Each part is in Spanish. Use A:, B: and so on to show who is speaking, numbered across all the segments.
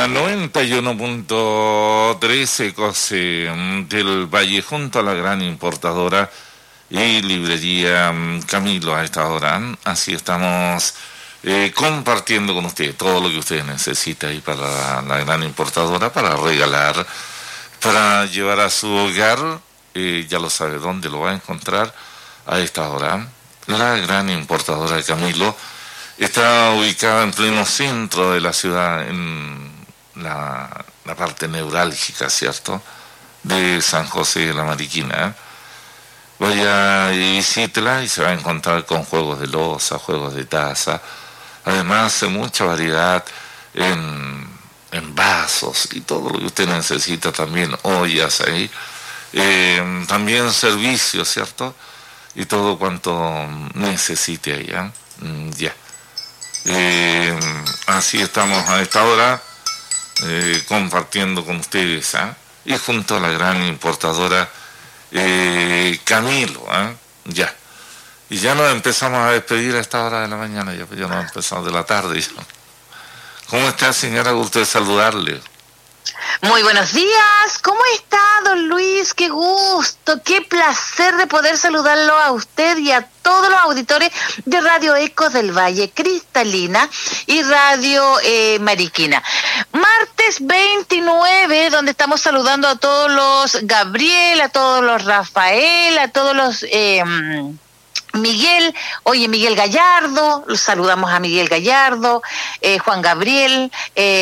A: la 91.3 Ecos del Valle, junto a la gran importadora y librería Camilo a esta hora. Así estamos compartiendo con ustedes todo lo que ustedes necesitan ahí para la gran importadora, para regalar, para llevar a su hogar. Ya lo sabe dónde lo va a encontrar a esta hora. La gran importadora de Camilo está ubicada en pleno centro de la ciudad, en la parte neurálgica, ¿cierto?, de San José de la Mariquina. Vaya y visítela y se va a encontrar con juegos de loza, juegos de taza. Además, mucha variedad en vasos y todo lo que usted necesita, también ollas ahí. También servicios, ¿cierto? Y todo cuanto necesite allá. Ya. Así estamos a esta hora compartiendo con ustedes, y junto a la gran importadora Camilo, ya. Y ya nos empezamos a despedir a esta hora de la mañana, ya nos empezamos de la tarde. Ya. ¿Cómo está, señora? Gusto de saludarle.
B: Muy buenos días, ¿cómo está, don Luis? Qué gusto, qué placer de poder saludarlo a usted y a todos los auditores de Radio Ecos del Valle Cristalina y Radio Mariquina. Martes 29, donde estamos saludando a todos los Gabriel, a todos los Rafael, a todos los Miguel, Miguel Gallardo, los saludamos a Miguel Gallardo, Juan Gabriel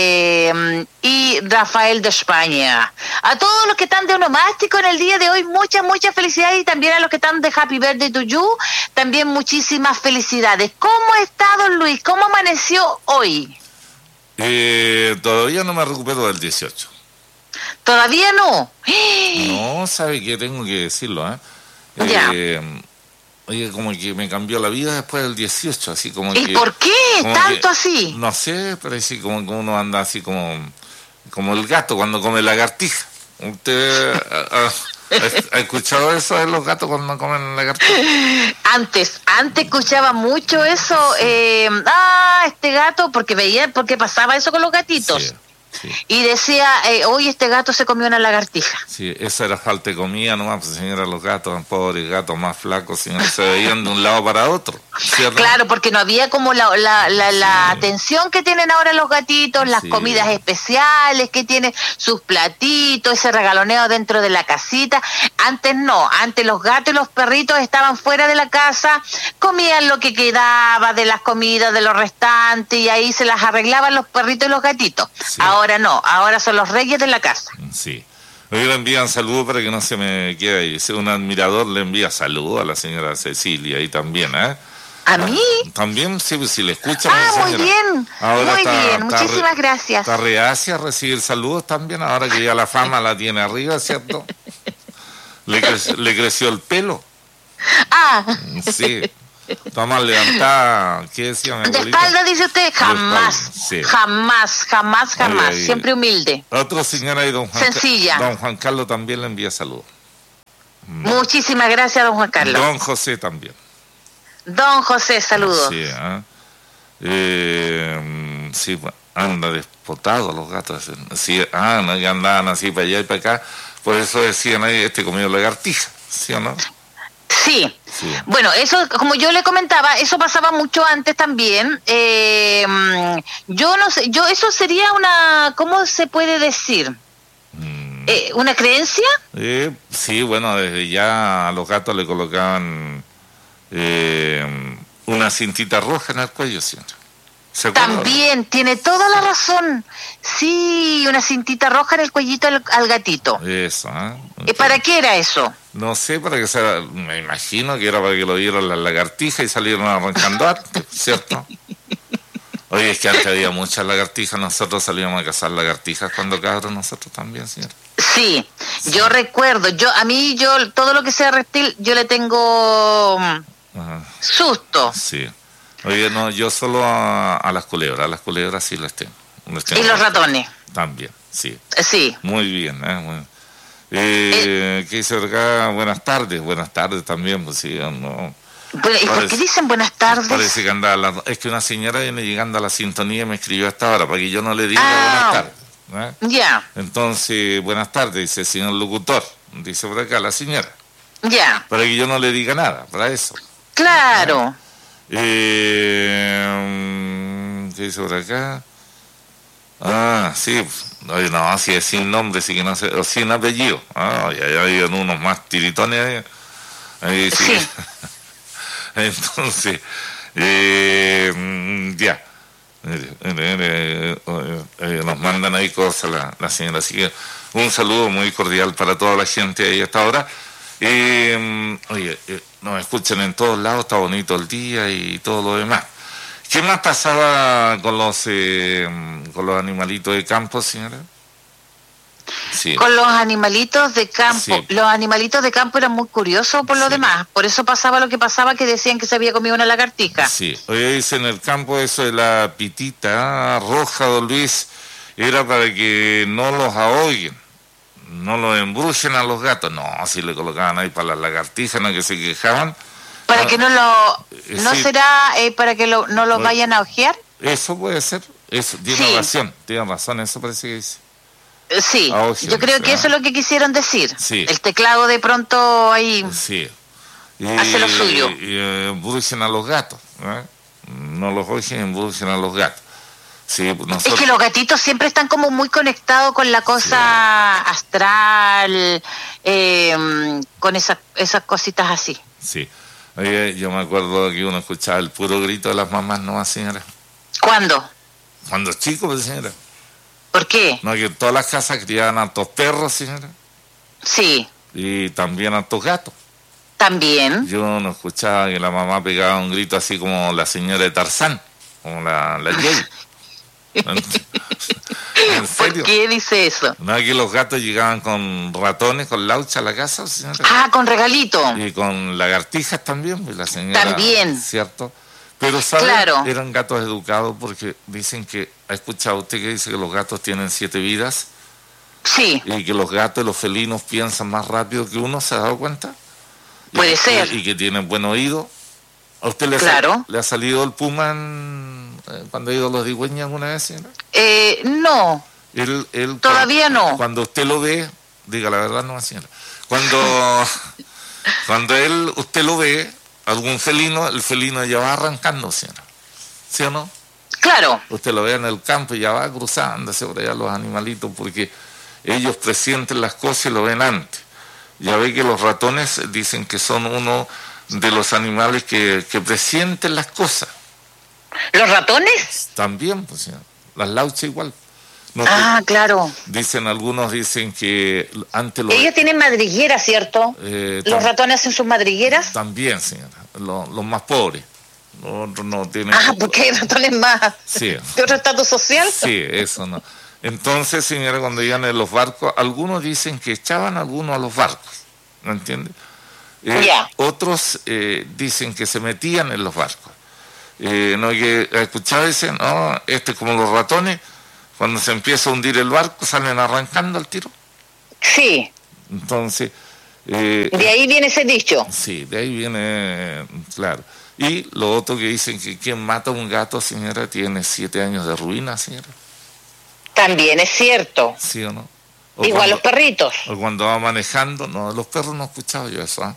B: y Rafael de España. A todos los que están de onomástico en el día de hoy, muchas felicidades, y también a los que están de Happy Birthday to You, también muchísimas felicidades. ¿Cómo está, don Luis? ¿Cómo amaneció hoy?
A: Todavía no me recupero del 18.
B: ¿Todavía no?
A: No, sabe que tengo que decirlo,
B: Ya.
A: Oye, como que me cambió la vida después del 18, así como
B: ¿Y
A: que...
B: por qué tanto
A: que,
B: así?
A: No sé, pero sí, como que uno anda así como el gato cuando come lagartija. ¿Usted ha escuchado eso de los gatos cuando comen lagartija?
B: Antes escuchaba mucho eso, este gato, porque pasaba eso con los gatitos.
A: Sí. Sí.
B: Y decía, hoy este gato se comió una lagartija.
A: Sí, eso era falta de comida nomás, pues, señora, los gatos, pobres gatos más flacos, señora, se veían de un lado para otro, ¿cierto?
B: Claro, porque no había como la atención que tienen ahora los gatitos, las comidas especiales que tienen, sus platitos, ese regaloneo dentro de la casita. Antes no, antes los gatos y los perritos estaban fuera de la casa, comían lo que quedaba de las comidas, de los restantes, y ahí se las arreglaban los perritos y los gatitos.
A: Sí.
B: Ahora no, ahora son los reyes de la casa.
A: Sí. Hoy le envían saludos para que no se me quede ahí. Un admirador le envía saludos a la señora Cecilia y también, ¿A
B: mí?
A: También, sí, pues, si le escuchan.
B: Muy bien, muchísimas gracias.
A: Está reacia a recibir saludos también, ahora que ya la fama la tiene arriba, ¿cierto? Le creció el pelo. Sí. Está más levantada, ¿qué decía mi abuelita?
B: De espalda, dice usted, jamás,
A: sí.
B: jamás,
A: Oye,
B: siempre humilde.
A: Otro señora y don Juan,
B: sencilla.
A: Don Juan Carlos también le envía saludos.
B: Muchísimas gracias, don Juan Carlos.
A: Don José también.
B: Don José, saludos.
A: Sí, sí, anda despotado los gatos. Sí, no, ya andaban así para allá y para acá. Por eso decían ahí, comió lagartija, ¿sí o no?
B: Sí. Bueno, eso, como yo le comentaba, eso pasaba mucho antes también. Yo no sé, eso sería ¿cómo se puede decir? ¿Una creencia?
A: Sí, bueno, desde ya a los gatos le colocaban una cintita roja en el cuello, siempre.
B: También, tiene toda la razón. Sí, una cintita roja en el cuellito al gatito.
A: Eso,
B: ¿Para qué era eso?
A: No sé, para que sea, me imagino que era para que lo dieran las lagartijas y salieron arrancando antes, ¿cierto? Oye, es que antes había muchas lagartijas, nosotros salíamos a cazar lagartijas cuando cabros, nosotros también, señor.
B: Sí, yo recuerdo, todo lo que sea reptil, yo le tengo susto.
A: Sí. Oye, no, yo solo a las culebras sí las tengo.
B: ¿Y los ratones?
A: También, sí.
B: Sí.
A: Muy bien, ¿qué dice acá? Buenas tardes también, pues sí, no.
B: ¿Y por qué dicen buenas tardes?
A: Parece que es que una señora viene llegando a la sintonía y me escribió hasta ahora para que yo no le diga buenas tardes. ¿eh?
B: Ya.
A: Entonces, buenas tardes, dice el señor locutor, dice por acá la señora.
B: Ya.
A: Para que yo no le diga nada, para eso.
B: Claro.
A: ¿Qué dice por acá? Ah, sí, oye, no, si es sin nombre, sí que no sé, o sin apellido. Ah, ya hay unos más tiritones ahí, sí.
B: Sí.
A: Entonces, ya. Nos mandan ahí cosas la señora, así que un saludo muy cordial para toda la gente ahí hasta ahora. Oye, nos escuchan en todos lados, está bonito el día y todo lo demás. ¿Qué más pasaba con los animalitos de campo, señora? Sí.
B: Con los animalitos de campo.
A: Sí.
B: Los animalitos de campo eran muy curiosos por lo
A: Sí.
B: demás. Por eso pasaba lo que pasaba, que decían que se había comido una lagartija.
A: Sí, oye, dice en el campo eso de la pitita roja, don Luis, era para que no los ahoguen, no los embrujen a los gatos. No, si le colocaban ahí para las lagartijas, no, que se quejaban.
B: Para que no lo... ¿No
A: Sí.
B: será para que no lo
A: Bueno.
B: vayan a ojear?
A: Eso puede ser, eso,
B: Sí.
A: tiene razón, eso parece que dice.
B: Sí,
A: A ojear,
B: yo creo que
A: ¿ah?
B: eso es lo que quisieron decir.
A: Sí.
B: El teclado de pronto ahí...
A: Sí.
B: Hace lo suyo.
A: Y embrujen a los gatos, ¿eh? No los ojen, embrujen a los gatos. Sí, pues nosotros...
B: Es que los gatitos siempre están como muy conectados con la cosa astral, con esas cositas así.
A: Sí. Oye, yo me acuerdo que uno escuchaba el puro grito de las mamás, ¿no, señora?
B: ¿Cuándo?
A: Cuando chico, pues, señora.
B: ¿Por qué?
A: No, que en todas las casas criaban hartos perros, señora.
B: Sí,
A: Y también hartos gatos.
B: también.
A: Yo no escuchaba que la mamá pegaba un grito así como la señora de Tarzán, como la Jay. ¿En serio?
B: ¿Por qué dice eso?
A: No, que los gatos llegaban con ratones, con laucha a la casa, señora.
B: Ah, con regalito.
A: Y con lagartijas también, pues la señora.
B: También.
A: ¿Cierto? Pero, ¿sabe?
B: Claro.
A: Eran gatos educados porque dicen que, ¿ha escuchado usted que dice que los gatos tienen 7 vidas?
B: Sí,
A: Y que los gatos y los felinos piensan más rápido que uno, ¿se ha dado cuenta?
B: puede ser.
A: Y que tienen buen oído. ¿A usted
B: Claro.
A: le ha salido el puma cuando ha ido a los Digüeñas alguna vez, señora?
B: No,
A: Él,
B: Todavía no.
A: Cuando usted lo ve, diga la verdad, no, señora. Cuando usted lo ve, algún felino, el felino ya va arrancando, señora. ¿Sí o no?
B: claro.
A: Usted lo ve en el campo y ya va cruzándose por allá los animalitos porque ellos presienten las cosas y lo ven antes. Ya ve que los ratones dicen que son uno de los animales que presienten las cosas.
B: ¿Los ratones?
A: También, pues, señora. Las lauchas igual. No,
B: Ah, claro.
A: algunos dicen que antes los...
B: Ellos tienen madrigueras, ¿cierto? ¿Los ratones hacen sus madrigueras?
A: También, señora. Los más pobres. Los otros no tienen...
B: Ah, porque hay ratones más
A: Sí.
B: de otro estatus social.
A: Sí, eso no. Entonces, señora, cuando iban en los barcos, algunos dicen que echaban a algunos a los barcos, ¿no entiende?
B: Ya.
A: Otros dicen que se metían en los barcos. No, que escuchaba, dicen, no, como los ratones, cuando se empieza a hundir el barco, salen arrancando al tiro.
B: Sí,
A: Entonces,
B: de ahí viene ese dicho.
A: sí, de ahí viene, claro. Y lo otro que dicen que quien mata a un gato, señora, tiene 7 años de ruina, señora.
B: También es cierto.
A: ¿Sí o no?
B: Igual los perritos.
A: O cuando va manejando, no, los perros no he escuchado yo eso.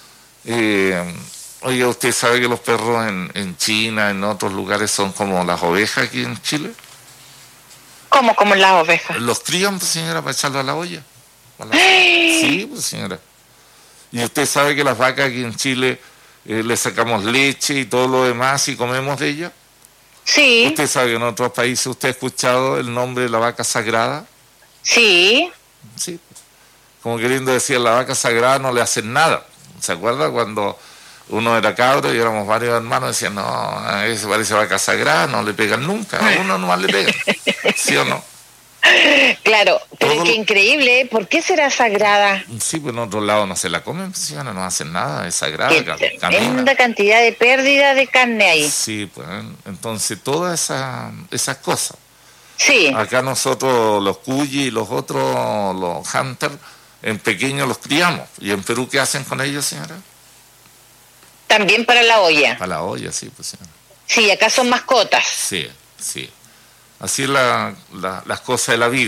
A: Oye, ¿usted sabe que los perros en China, en otros lugares, son como las ovejas aquí en Chile?
B: ¿Cómo? Como las ovejas.
A: Los crían, pues, señora, para echarlo a la olla. Sí, pues, señora. Y usted sabe que las vacas aquí en Chile le sacamos leche y todo lo demás y comemos de ellas.
B: Sí,
A: Usted sabe que en otros países usted ha escuchado el nombre de la vaca sagrada.
B: sí.
A: Sí. Como queriendo decir, la vaca sagrada no le hacen nada. ¿Se acuerda cuando uno era cabro y éramos varios hermanos? Decían, no, ese parece vaca sagrada, no le pegan nunca. A uno nomás le pegan. ¿Sí o no?
B: Claro, pero
A: Todo
B: qué
A: lo-
B: increíble, ¿eh? ¿Por qué será sagrada?
A: Sí, pues en otro lado no se la comen, pues, señora, no hacen nada, es sagrada,
B: Qué
A: camina.
B: tremenda cantidad de pérdida de carne ahí.
A: Sí, pues entonces todas esas cosas.
B: Sí,
A: Acá nosotros los cuyi y los otros, los hunter, en pequeños los criamos. ¿Y en Perú qué hacen con ellos, señora?
B: también para la olla.
A: Para la olla, sí, pues, señora.
B: Sí, acá son mascotas.
A: Sí, sí. Así es las cosas de la vida.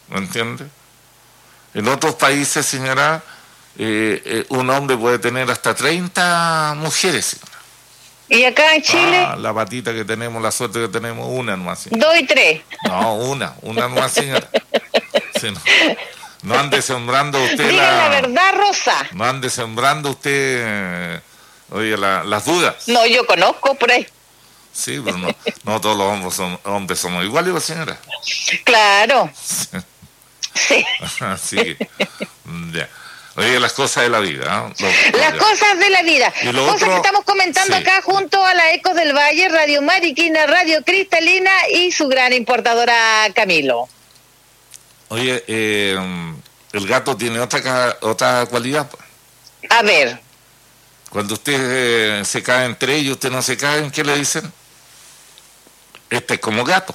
A: ¿me entiende? En otros países, señora, un hombre puede tener hasta 30 mujeres, señora.
B: ¿Y acá en Chile?
A: La patita que tenemos, la suerte que tenemos, una nomás, señora.
B: 2 y 3.
A: No, una nomás, señora. Sí, no ande sembrando usted
B: Diga la verdad, Rosa.
A: No ande sembrando usted, oye, las dudas.
B: No, yo conozco por ahí.
A: Sí, pero no todos los hombres somos iguales, señora.
B: Claro. Sí.
A: Así que, ya. Oye, las cosas de la vida, ¿eh?
B: Las cosas de la vida. Cosas que estamos comentando acá junto a la Ecos del Valle, Radio Mariquina, Radio Cristalina y su gran importadora Camilo.
A: Oye, el gato tiene otra cualidad.
B: A ver.
A: Cuando usted se cae entre ellos, usted no se cae, ¿qué le dicen? Este es como gato.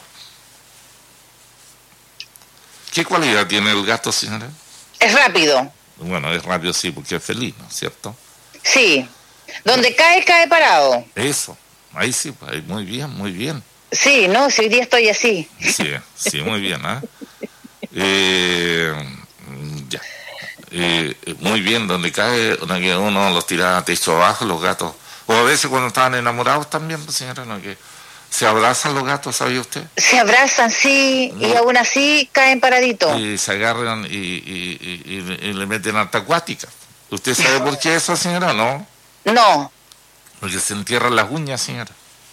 A: ¿Qué cualidad tiene el gato, señora?
B: Es rápido.
A: Bueno, es rápido sí, porque es feliz, ¿no es cierto?
B: Sí. Donde cae parado.
A: Eso. Ahí sí, pues, muy bien, muy bien.
B: Sí, no, si hoy día estoy así.
A: Sí, muy bien, ya. Muy bien, donde cae, uno los tira a techo abajo, los gatos. O a veces cuando estaban enamorados también, pues, señora, ¿no? Que se abrazan los gatos, ¿sabía usted?
B: Se abrazan, sí, y aún así caen paraditos.
A: Y se agarran y le meten harta acuática. ¿Usted sabe por qué eso, señora? No.
B: No.
A: Porque se entierran las uñas, señora.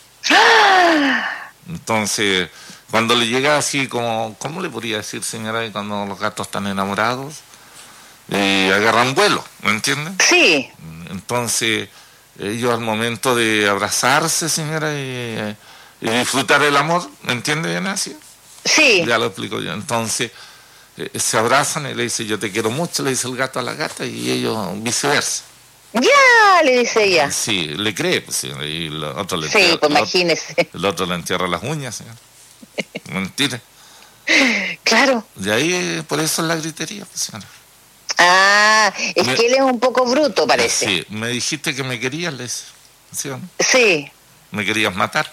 A: Entonces, cuando le llega así como, ¿cómo le podría decir, señora, cuando los gatos están enamorados? Agarran vuelo, ¿me entiende?
B: Sí.
A: Entonces, ellos al momento de abrazarse, señora, y disfrutar el amor, ¿me entiende bien así?
B: Sí.
A: Ya lo explico yo. Entonces, se abrazan y le dice, yo te quiero mucho, le dice el gato a la gata, y ellos viceversa.
B: Ya, le dice ella.
A: Sí, le cree, pues, señora, y el otro le
B: sí, pues imagínese.
A: El otro le entierra las uñas, señora. Mentira.
B: Claro.
A: Y ahí, por eso es la gritería, pues, señora.
B: Ah, es que él es un poco bruto, parece.
A: Sí, me dijiste que me querías, le dice. ¿Sí o no?
B: Sí.
A: Me querías matar.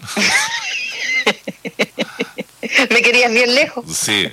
B: ¿Me querías bien lejos?
A: Sí.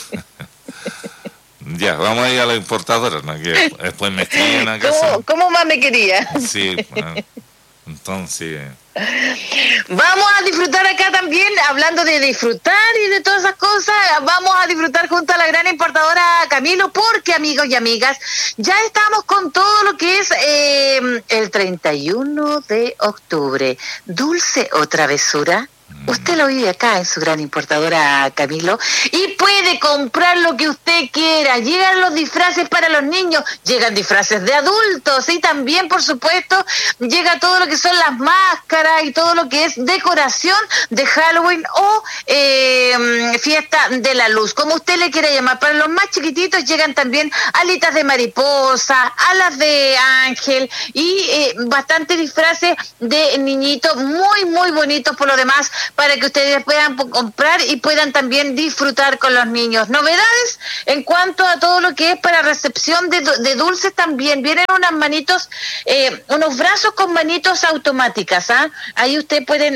A: Ya, vamos a ir a la importadora, ¿no? Que después me escriben acá.
B: ¿Cómo más me quería?
A: Sí, bueno, entonces...
B: Vamos a disfrutar acá también, hablando de disfrutar y de todas esas cosas, vamos a disfrutar junto a la gran importadora Camilo, porque amigos y amigas, ya estamos con todo lo que es el 31 de octubre. ¿Dulce o travesura? Usted lo vive acá en su gran importadora Camilo y puede comprar lo que usted quiera. Llegan los disfraces para los niños, llegan disfraces de adultos y también, por supuesto, llega todo lo que son las máscaras y todo lo que es decoración de Halloween o fiesta de la luz, como usted le quiera llamar. Para los más chiquititos llegan también alitas de mariposa, alas de ángel y bastante disfraces de niñitos muy, muy bonitos por lo demás, para que ustedes puedan comprar y puedan también disfrutar con los niños. Novedades en cuanto a todo lo que es para recepción de dulces también. Vienen unas manitos, unos brazos con manitos automáticas. Ahí ustedes pueden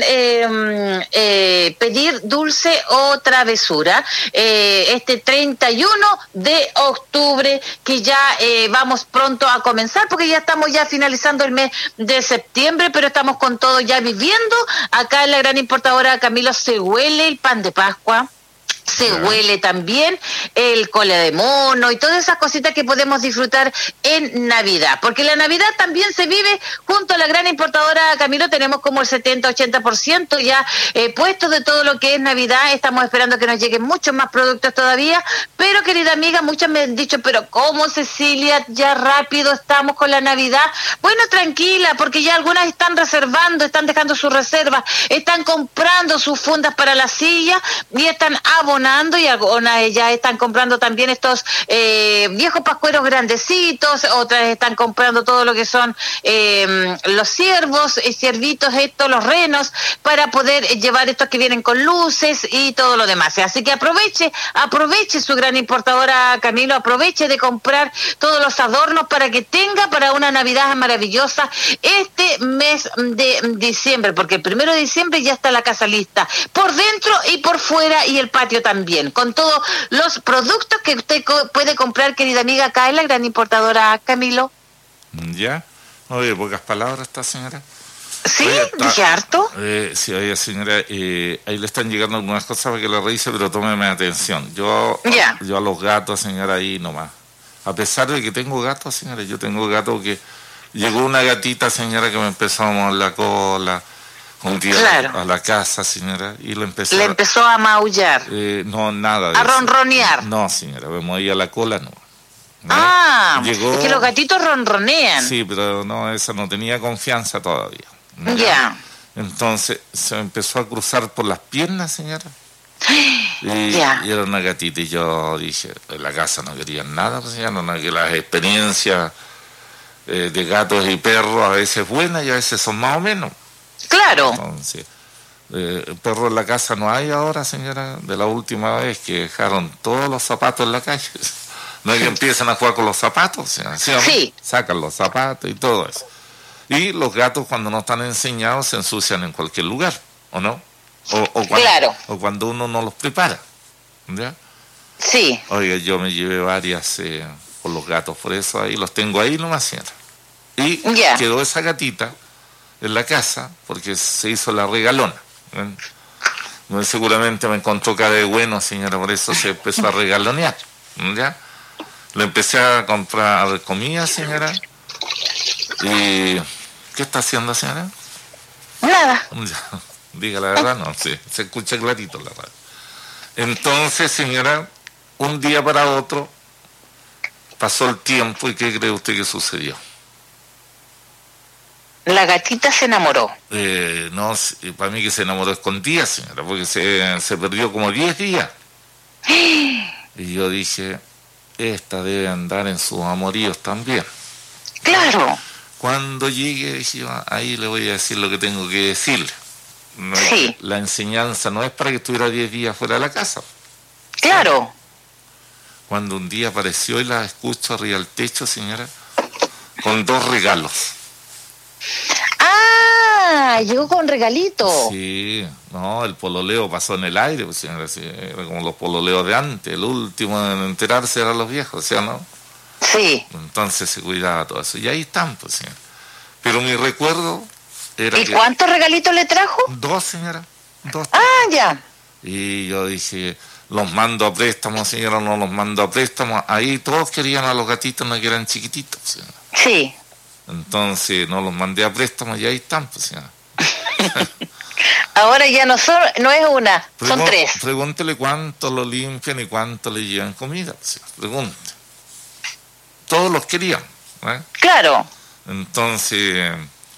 B: pedir dulce o travesura. Este 31 de octubre, que ya vamos pronto a comenzar, porque ya estamos ya finalizando el mes de septiembre, pero estamos con todo ya viviendo. Acá en la gran importadora Camilo se huele el pan de Pascua, se huele también el cole de mono y todas esas cositas que podemos disfrutar en Navidad, porque la Navidad también se vive junto a la gran importadora Camilo. Tenemos como el 70-80% ya puestos de todo lo que es Navidad. Estamos esperando que nos lleguen muchos más productos todavía, pero querida amiga, muchas me han dicho, pero ¿cómo, Cecilia, ya rápido estamos con la Navidad? Bueno, tranquila, porque ya algunas están reservando, están dejando sus reservas, están comprando sus fundas para la silla y están abonando, y algunas ya están comprando también estos viejos pascueros grandecitos, otras están comprando todo lo que son los ciervos, ciervitos, los renos, para poder llevar estos que vienen con luces y todo lo demás. Así que aproveche su gran importadora Camilo, aproveche de comprar todos los adornos para que tenga para una Navidad maravillosa este mes de diciembre, porque el 1 de diciembre ya está la casa lista, por dentro y por fuera, y el patio también. también, con todos los productos que usted puede comprar, querida amiga, acá en la gran importadora, Camilo.
A: ¿Ya? Oye, pocas palabras esta señora.
B: Sí,
A: Oye,
B: dije harto.
A: Sí, oye, señora, ahí le están llegando algunas cosas para que la revise, pero tómeme atención. Yo a los gatos, señora, ahí nomás. A pesar de que tengo gatos, señora, yo tengo gatos que... Llegó una gatita, señora, que me empezó a mover la cola un día a la casa, señora, y le empezó
B: a maullar.
A: No, nada de
B: a ronronear.
A: No, señora, me movía la cola, no.
B: Llegó... es que los gatitos ronronean.
A: Sí, pero no, esa no tenía confianza todavía.
B: Ya.
A: Entonces se empezó a cruzar por las piernas, señora. Y era una gatita, y yo dije, en la casa no querían nada, pues, señora, no, que las experiencias de gatos y perros a veces buenas y a veces son más o menos.
B: Claro.
A: Entonces, perros en la casa no hay ahora, señora, de la última vez que dejaron todos los zapatos en la calle. No es que empiezan a jugar con los zapatos, señora. ¿Sí? Sacan los zapatos y todo eso. Y los gatos, cuando no están enseñados, se ensucian en cualquier lugar, ¿o no? O cuando uno no los prepara. ¿Ya?
B: Sí.
A: Oiga, yo me llevé varias por los gatos, por eso ahí los tengo ahí nomás, señora. Y quedó esa gatita en la casa porque se hizo la regalona. Muy seguramente me encontró cara de bueno, señora, por eso se empezó a regalonear. ¿Ya? Le empecé a comprar comida, señora. ¿Y qué está haciendo, señora?
B: Nada.
A: Diga la verdad, no, sí, se escucha clarito la radio. Entonces, señora, un día para otro pasó el tiempo y ¿qué cree usted que sucedió?
B: La gatita se enamoró.
A: No, para mí que se enamoró escondida, señora, porque se perdió como 10 días. Y yo dije, esta debe andar en sus amoríos también.
B: Claro.
A: Cuando llegue, dije, ahí le voy a decir lo que tengo que decirle. No,
B: sí.
A: La enseñanza no es para que estuviera 10 días fuera de la casa.
B: Claro.
A: Cuando un día apareció y la escucho arriba del techo, señora, con 2 regalos.
B: Llegó con regalitos.
A: Sí, no, el pololeo pasó en el aire, pues, señora, sí, era como los pololeos de antes, el último en enterarse eran los viejos, ¿sí o no?
B: Sí.
A: Entonces se cuidaba todo eso, y ahí están, pues, señora. Pero mi recuerdo era
B: ¿Y cuántos regalitos le trajo?
A: 2, señora, 2.
B: Ya.
A: Y yo dije, los mando a préstamo, señora, no los mando a préstamo. Ahí todos querían a los gatitos, no que eran chiquititos, señora.
B: Sí.
A: Entonces no los mandé a préstamo y ahí están, pues, señora.
B: Ahora ya no es una, son 3.
A: Pregúntele cuánto lo limpian y cuánto le llevan comida, pues, señora. Pregunte. Todos los querían, ¿eh?
B: Claro.
A: Entonces,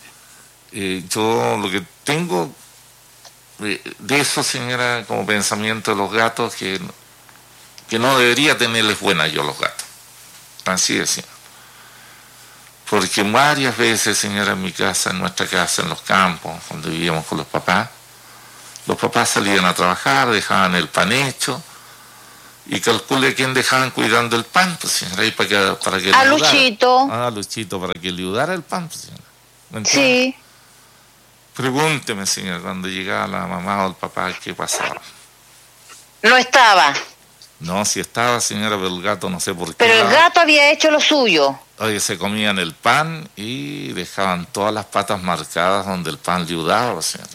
A: yo lo que tengo de eso, señora, como pensamiento de los gatos, que no debería tenerles buena yo los gatos. Así es, señora. Porque varias veces, señora, en mi casa, en nuestra casa, en los campos, cuando vivíamos con los papás salían a trabajar, dejaban el pan hecho, y calcule quién dejaban cuidando el pan, pues, señora, ahí para que
B: a Luchito.
A: Luchito, para que le ayudara el pan, pues, señora.
B: Sí.
A: Pregúnteme, señora, cuando llegaba la mamá o el papá, ¿qué pasaba?
B: No estaba.
A: No, sí estaba, señora, pero el gato no sé por qué.
B: Pero el gato había hecho lo suyo.
A: Oye, se comían el pan y dejaban todas las patas marcadas donde el pan le ayudaba, señora.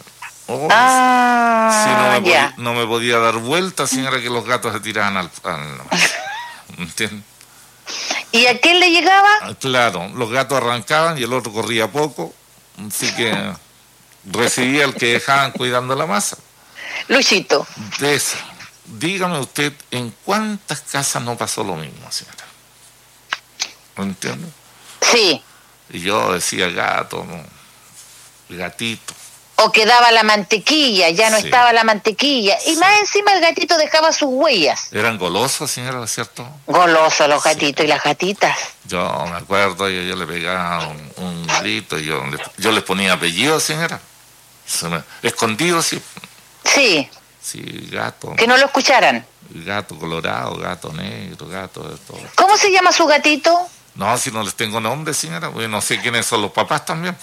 A: No me podía dar vuelta, señora, que los gatos se tiraban al pan. ¿Entiendes?
B: ¿Y a quién le llegaba?
A: Claro, los gatos arrancaban y el otro corría poco, así que recibía el que dejaban cuidando la masa.
B: Luchito.
A: De eso. Dígame usted, ¿en cuántas casas no pasó lo mismo, señora? ¿Me entiende?
B: Sí.
A: Y yo decía gato, ¿no? Gatito.
B: O quedaba la mantequilla, ya no estaba la mantequilla. Y más encima el gatito dejaba sus huellas.
A: ¿Eran golosos, señora, es cierto?
B: Golosos los gatitos y las gatitas.
A: Yo me acuerdo, yo le pegaba un grito, yo les ponía apellido, señora. Escondido, sí.
B: Sí.
A: Sí, gato.
B: Que no lo escucharan.
A: Gato colorado, gato negro, gato de todo.
B: ¿Cómo se llama su gatito?
A: No, si no les tengo nombre, señora, porque no sé quiénes son los papás también.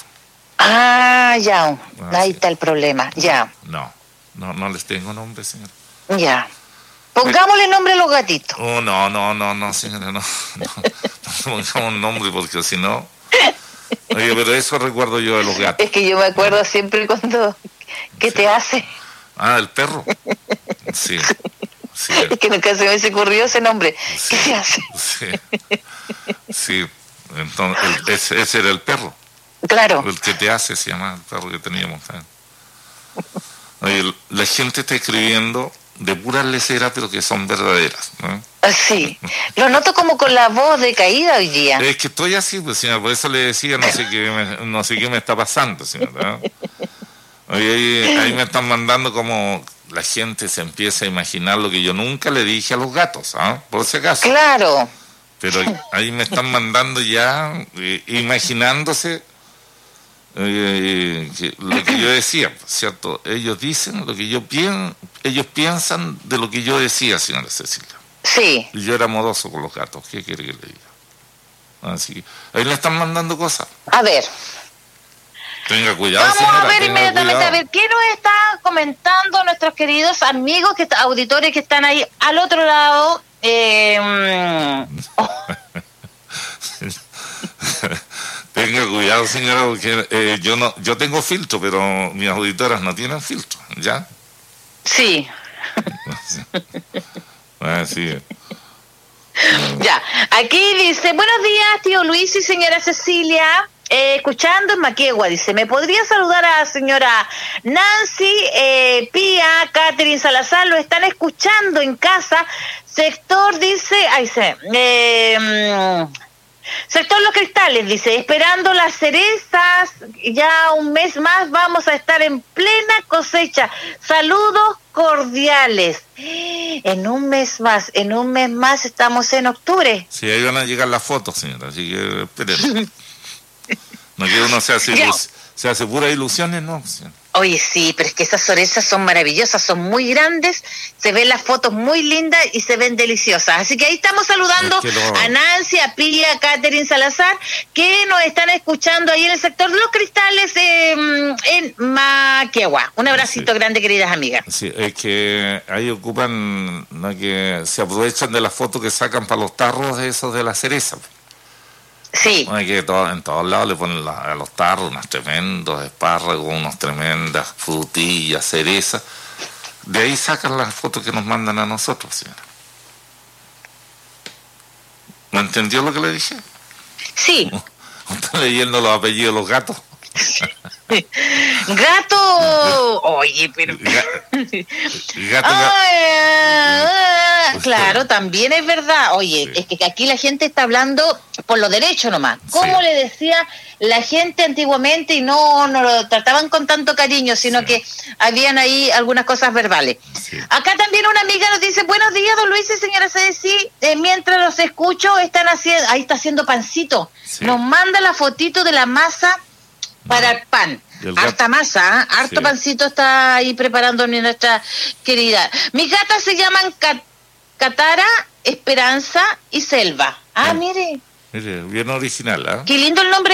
B: Ya. Ahí está el problema, ya.
A: No les tengo nombre, señora.
B: Ya. Pongámosle nombre a los gatitos.
A: Oh, no, señora, no pongamos un nombre porque si no... Oye, pero eso recuerdo yo de los gatos.
B: Es que yo me acuerdo siempre cuando... ¿Qué te hace?
A: Ah, el perro. Sí.
B: Es que nunca se me ocurrió ese nombre. ¿Qué te hace?
A: Sí. Entonces, ese era el perro.
B: Claro.
A: El que te hace se llama el perro que teníamos. Oye, la gente está escribiendo de puras leceras, pero que son verdaderas, ¿no?
B: Sí, lo noto como con la voz decaída hoy día.
A: Es que estoy así, pues, señora, por eso le decía, no sé qué me está pasando, señora. Oye, ahí me están mandando como la gente se empieza a imaginar lo que yo nunca le dije a los gatos, por si acaso.
B: Claro.
A: Pero ahí me están mandando ya, imaginándose lo que yo decía, ¿cierto? Ellos dicen lo que ellos piensan de lo que yo decía, señora Cecilia.
B: Sí.
A: Y yo era modoso con los gatos, ¿qué quiere que le diga? Así que ahí le están mandando cosas.
B: A ver.
A: Tenga cuidado,
B: vamos
A: señora,
B: a ver inmediatamente,
A: cuidado.
B: a ver, ¿qué nos están comentando nuestros queridos amigos, auditores que están ahí al otro lado?
A: Tenga cuidado, señora, porque yo tengo filtro, pero mis auditoras no tienen filtro, ¿ya?
B: Sí.
A: Sí.
B: Ya, aquí dice, buenos días, tío Luis y señora Cecilia, escuchando en Maquegua, dice, ¿me podría saludar a la señora Nancy, Pía, Catherine Salazar? Lo están escuchando en casa, sector, dice, sector Los Cristales, dice, esperando las cerezas, ya un mes más vamos a estar en plena cosecha. Saludos cordiales. En un mes más estamos en octubre.
A: Sí, ahí van a llegar las fotos, señora, así que esperen. No que uno se hace puras ilusiones, ¿no? Señora.
B: Oye, sí, pero es que esas cerezas son maravillosas, son muy grandes, se ven las fotos muy lindas y se ven deliciosas. Así que ahí estamos saludando a Nancy, a Pilla, a Catherine Salazar, que nos están escuchando ahí en el sector de Los Cristales, en Maquegua. Un abracito grande, queridas amigas.
A: Sí, es que ahí ocupan, ¿no? Que se aprovechan de las fotos que sacan para los tarros esos de la cereza.
B: Sí.
A: Hay que en todos lados le ponen a los tarros unos tremendos espárragos, unas tremendas frutillas, cerezas. De ahí sacan las fotos que nos mandan a nosotros, señora. ¿No entendió lo que le dije?
B: Sí.
A: ¿Está leyendo los apellidos de los gatos?
B: Gato. Oye, pero... Claro, también es verdad. Oye, sí. Es que aquí la gente está hablando por los derechos nomás. ¿Cómo le decía la gente antiguamente? Y no lo trataban con tanto cariño, sino que habían ahí algunas cosas verbales. Sí. Acá también una amiga nos dice, buenos días, don Luis y señora Ceci, mientras los escucho, ahí está haciendo pancito. Sí. Nos manda la fotito de la masa para el pan. Harta masa, harto pancito está ahí preparando nuestra querida. Mis gatas se llaman Catara, Esperanza y Selva. Mire.
A: Mire, bien original,
B: Qué lindo el nombre.